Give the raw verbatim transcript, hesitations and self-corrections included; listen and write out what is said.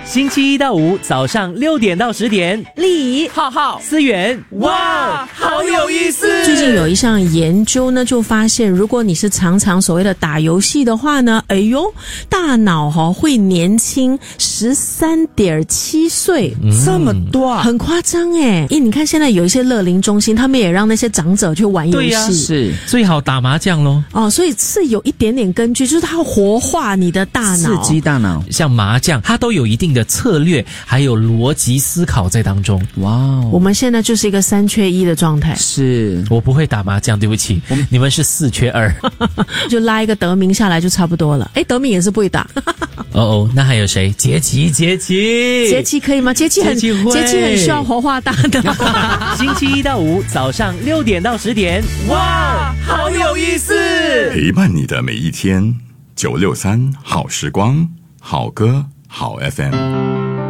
星期一到五早上六点到十点， 李浩浩思源，哇，好有意思！ 最近有一项研究呢，就发现，如果你是常常所谓的打游戏的话呢，哎呦，大脑哈、哦、会年轻十三点七岁、 嗯，这么多啊， 很夸张哎！因为你看现在有一些乐龄中心，他们也让那些长者去玩游戏， 对呀、 是最好打麻将咯。 哦，所以是有一点点根据，就是它活化你的大脑， 刺激大脑。 像麻将，它都有一定的策略，还有逻辑思考在当中。 哇哦， 我们现在就是一个三缺一的状态， 是我不会打麻将，对不起，你们是四缺二。 就拉一个德明下来就差不多了。诶，德明也是不会打。 哦哦，那还有谁？杰奇，杰奇， 杰奇可以吗？杰奇很杰奇会杰奇很需要活化大脑。 星期一到五早上六点到十点，哇，好有意思！ 陪伴你的每一天，九六三好时光，好歌好 F M。